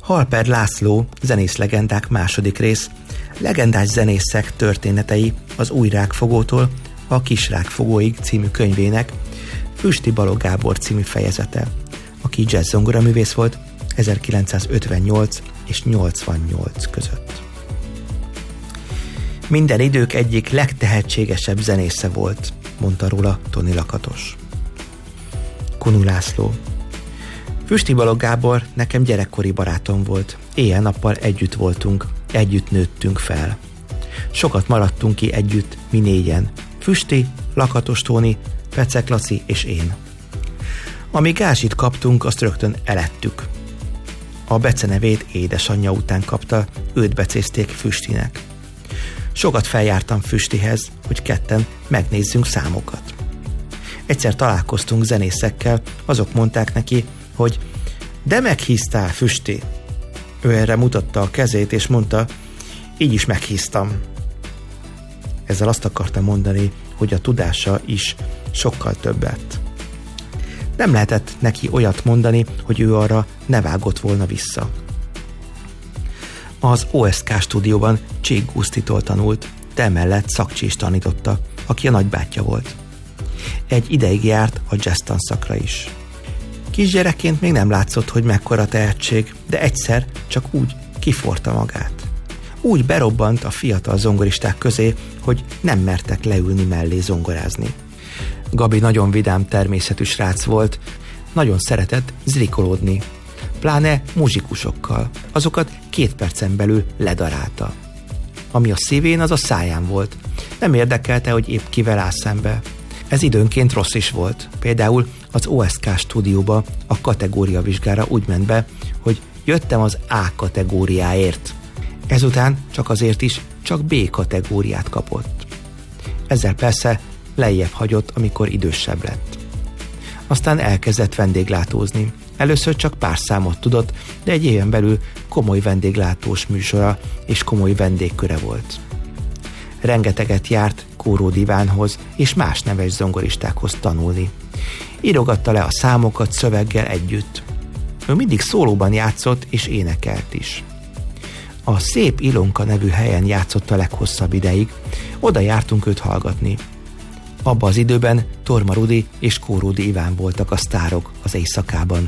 Halper László, zenészlegendák második rész, legendás zenészek történetei az Új Rákfogótól a Kis Rákfogóig című könyvének Füsti Balogh Gábor című fejezete, aki jazz zongoraművész volt 1958 és 88 között. Minden idők egyik legtehetségesebb zenésze volt, mondta róla Toni Lakatos. Kunul László. Füsti Balogh Gábor nekem gyerekkori barátom volt. Éjjel-nappal együtt voltunk, együtt nőttünk fel. Sokat maradtunk ki együtt, mi négyen. Füsti, Lakatos Tóni, Pecek Laci és én. Amíg gázsit kaptunk, azt rögtön elettük. A becenevét édesanyja után kapta, őt becézték Füstinek. Sokat feljártam Füstihez, hogy ketten megnézzünk számokat. Egyszer találkoztunk zenészekkel, azok mondták neki, hogy de meghíztál, Füsti. Ő erre mutatta a kezét, és mondta, így is meghíztam. Ezzel azt akarta mondani, hogy a tudása is sokkal többet. Nem lehetett neki olyat mondani, hogy ő arra ne vágott volna vissza. Az OSK stúdióban Csík Gusztitól tanult, de emellett Szakcsi is tanította, aki a nagybátyja volt. Egy ideig járt a jazz tanszakra is. Kisgyerekként még nem látszott, hogy mekkora tehetség, de egyszer csak úgy kiforta magát. Úgy berobbant a fiatal zongoristák közé, hogy nem mertek leülni mellé zongorázni. Gabi nagyon vidám természetű srác volt, nagyon szeretett zrikolódni, pláne muzsikusokkal. Azokat 2 percen belül ledarálta. Ami a szívén, az a száján volt. Nem érdekelte, hogy épp kivel áll szembe. Ez időnként rossz is volt. Például az OSK stúdióba a kategóriavizsgára úgy ment be, hogy jöttem az A kategóriáért. Ezután csak azért is csak B kategóriát kapott. Ezzel persze lejjebb hagyott, amikor idősebb lett. Aztán elkezdett vendéglátózni. Először csak pár számot tudott, de egy éven belül komoly vendéglátós műsora és komoly vendégköre volt. Rengeteget járt Kóród Ivánhoz és más neves zongoristákhoz tanulni. Írogatta le a számokat szöveggel együtt. Ő mindig szólóban játszott és énekelt is. A Szép Ilonka nevű helyen játszott a leghosszabb ideig, oda jártunk őt hallgatni. Abba az időben Torma Rudi és Kóródi Iván voltak a sztárok az éjszakában.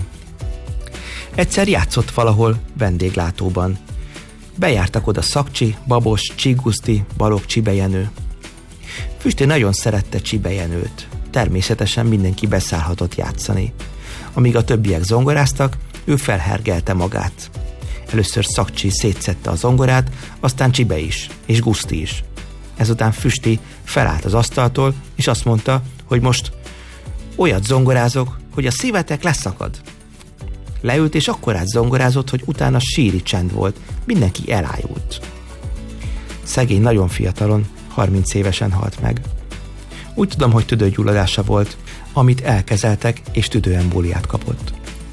Egyszer játszott valahol vendéglátóban. Bejártak oda Szakcsi, Babos, Csík Guszti, Balogh, Csibe Jenő. Füsti nagyon szerette Csibe Jenőt. Természetesen mindenki beszállhatott játszani. Amíg a többiek zongoráztak, ő felhergelte magát. Először Szakcsi szétszedte a zongorát, aztán Csibe is, és Guszti is. Ezután Füsti felállt az asztaltól, és azt mondta, hogy most olyat zongorázok, hogy a szívetek leszakad. Leült, és akkorát zongorázott, hogy utána síri csend volt. Mindenki elájult. Szegény nagyon fiatalon, 30 évesen halt meg. Úgy tudom, hogy tüdőgyulladása volt, amit elkezeltek, és tüdőembóliát kapott.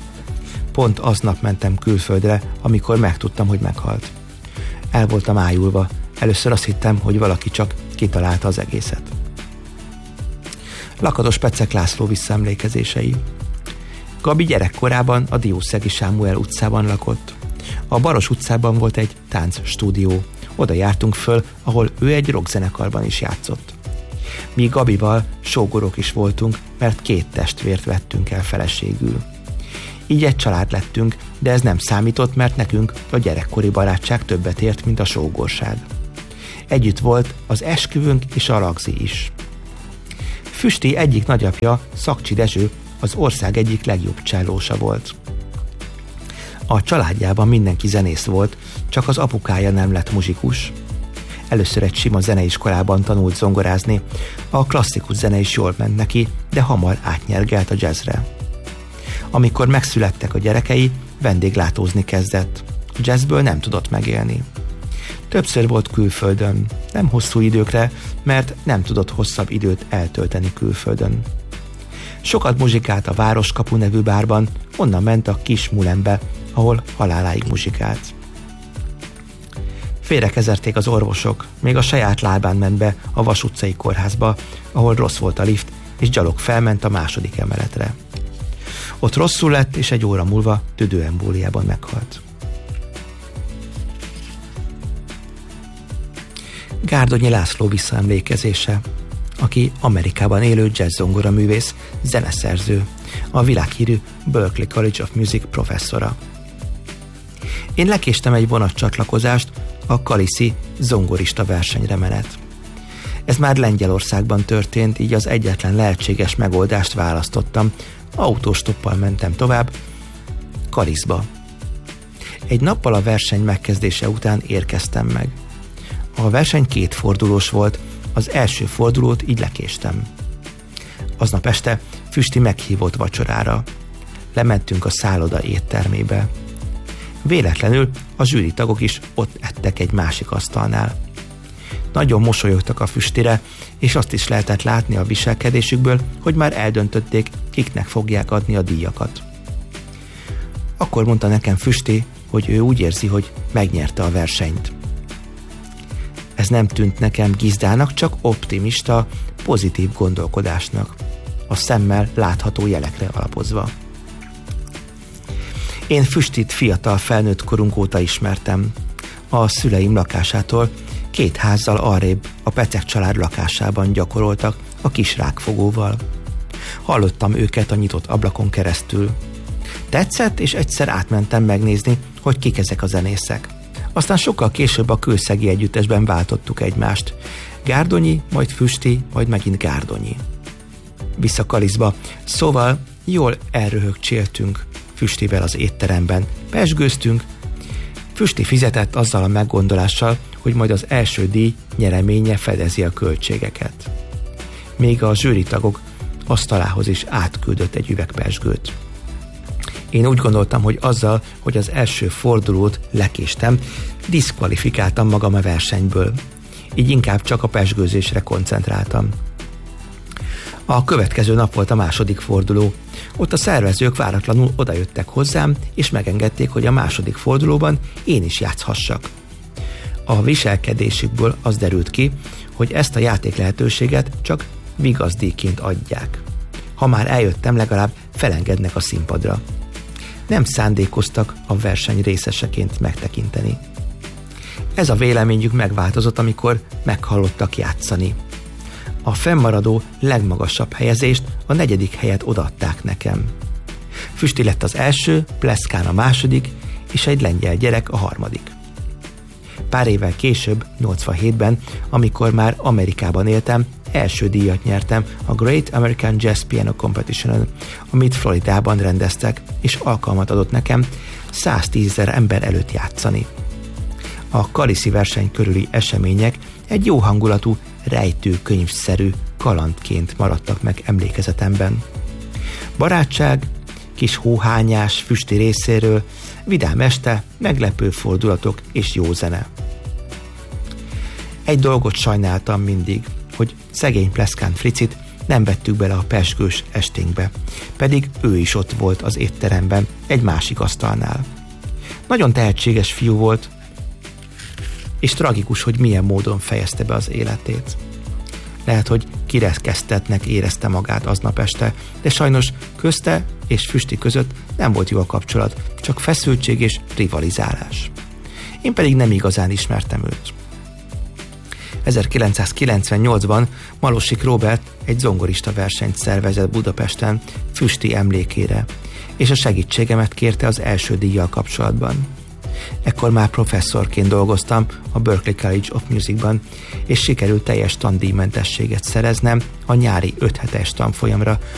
Pont aznap mentem külföldre, amikor megtudtam, hogy meghalt. El voltam ájulva. Először azt hittem, hogy valaki csak kitalálta az egészet. Lakatos Pecek László visszaemlékezései. Gabi gyerekkorában a Diószegi Sámuel utcában lakott. A Baros utcában volt egy táncstúdió. Oda jártunk föl, ahol ő egy rockzenekarban is játszott. Mi Gabival sógorok is voltunk, mert 2 testvért vettünk el feleségül. Így egy család lettünk, de ez nem számított, mert nekünk a gyerekkori barátság többet ért, mint a sógorság. Együtt volt az esküvőnk és a ragzi is. Füsti egyik nagyapja, Szakcsi Dezső, az ország egyik legjobb csellósa volt. A családjában mindenki zenész volt, csak az apukája nem lett muzsikus. Először egy sima zeneiskolában tanult zongorázni, a klasszikus zene is jól ment neki, de hamar átnyergelt a jazzre. Amikor megszülettek a gyerekei, vendéglátózni kezdett. Jazzből nem tudott megélni. Többször volt külföldön, nem hosszú időkre, mert nem tudott hosszabb időt eltölteni külföldön. Sokat muzsikált a Városkapu nevű bárban, onnan ment a Kis Mulenbe, ahol haláláig muzsikált. Félrekezerték az orvosok, még a saját lábán ment be a Vas utcai kórházba, ahol rossz volt a lift, és gyalog felment a 2. emeletre. Ott rosszul lett, és 1 óra múlva tüdőembóliában meghalt. Gárdonyi László visszaemlékezése, aki Amerikában élő jazz-zongora művész, zeneszerző, a világhírű Berklee College of Music professzora. Én lekéstem egy vonatcsatlakozást, a Kaliszi zongorista versenyre menet. Ez már Lengyelországban történt, így az egyetlen lehetséges megoldást választottam. Autóstoppal mentem tovább, Kaliszba. Egy nappal a verseny megkezdése után érkeztem meg. A verseny 2 fordulós volt, az első fordulót így lekéstem. Aznap este Füsti meghívott vacsorára. Lementünk a szálloda éttermébe. Véletlenül a zsűri tagok is ott ettek egy másik asztalnál. Nagyon mosolyogtak a Füstire, és azt is lehetett látni a viselkedésükből, hogy már eldöntötték, kiknek fogják adni a díjakat. Akkor mondta nekem Füsti, hogy ő úgy érzi, hogy megnyerte a versenyt. Ez nem tűnt nekem gizdának, csak optimista, pozitív gondolkodásnak, a szemmel látható jelekre alapozva. Én Füstit fiatal felnőtt korunk óta ismertem. A szüleim lakásától 2 házzal arrébb a Pecek család lakásában gyakoroltak a kis rákfogóval. Hallottam őket a nyitott ablakon keresztül. Tetszett, és egyszer átmentem megnézni, hogy kik ezek a zenészek. Aztán sokkal később a Kőszegi együttesben váltottuk egymást. Gárdonyi, majd Füsti, majd megint Gárdonyi. Vissza Kaliszba, szóval jól elröhögcséltünk Füstivel az étteremben. Pezsgőztünk. Füsti fizetett azzal a meggondolással, hogy majd az első díj nyereménye fedezi a költségeket. Még a zsűritagok asztalához is átküldött egy üveg pezsgőt. Én úgy gondoltam, hogy azzal, hogy az első fordulót lekéstem, diszkvalifikáltam magam a versenyből. Így inkább csak a pezsgőzésre koncentráltam. A következő nap volt a második forduló. Ott a szervezők váratlanul odajöttek hozzám, és megengedték, hogy a második fordulóban én is játszhassak. A viselkedésükből az derült ki, hogy ezt a játék lehetőséget csak vigazdíjként adják. Ha már eljöttem, legalább felengednek a színpadra. Nem szándékoztak a verseny részeseként megtekinteni. Ez a véleményük megváltozott, amikor meghallottak játszani. A fennmaradó legmagasabb helyezést, a 4. helyet odaadták nekem. Füsti lett az első, Pleszkán a második, és egy lengyel gyerek a harmadik. Pár évvel később, 87-ben, amikor már Amerikában éltem, első díjat nyertem a Great American Jazz Piano Competition-on, amit Floridában rendeztek, és alkalmat adott nekem 110 000 ember előtt játszani. A Kaliszi verseny körüli események egy jó hangulatú, rejtőkönyvszerű kalandként maradtak meg emlékezetemben. Barátság, kis hóhányás Füsti részéről, vidám este, meglepő fordulatok és jó zene. Egy dolgot sajnáltam mindig, hogy szegény Pleszkán Fricit nem vettük bele a pezsgős esténkbe, pedig ő is ott volt az étteremben, egy másik asztalnál. Nagyon tehetséges fiú volt, és tragikus, hogy milyen módon fejezte be az életét. Lehet, hogy kirekesztettnek érezte magát aznap este, de sajnos közte és Füsti között nem volt jó a kapcsolat, csak feszültség és rivalizálás. Én pedig nem igazán ismertem őt. 1998-ban Malosik Róbert egy zongorista versenyt szervezett Budapesten Füsti emlékére, és a segítségemet kérte az első díjjal kapcsolatban. Ekkor már professzorként dolgoztam a Berklee College of Musicban, és sikerült teljes tandíjmentességet szereznem a nyári 5 hetes tanfolyamra